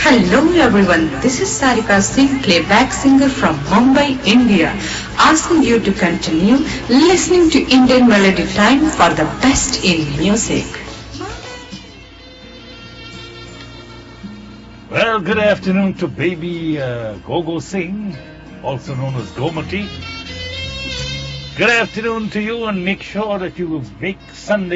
Hello everyone, this is Sarika Singh, playback singer from Mumbai, India, asking you to continue listening to Indian Melody Time for the best in music. Well, good afternoon to baby Gogo Singh, also known as Gomati. Good afternoon to you, and make sure that you make Sunday